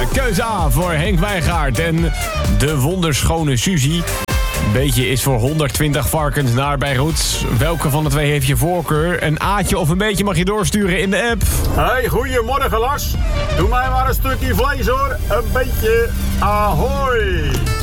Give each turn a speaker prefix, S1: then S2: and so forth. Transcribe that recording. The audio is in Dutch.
S1: keuze A voor Henk Wijngaard en de wonderschone Suzy. Een beetje is voor 120 varkens naar Beirut. Welke van de twee heeft je voorkeur? Een A'tje of een beetje mag je doorsturen in de app.
S2: Hey, goedemorgen Lars. Doe mij maar een stukje vlees hoor. Een beetje ahoy.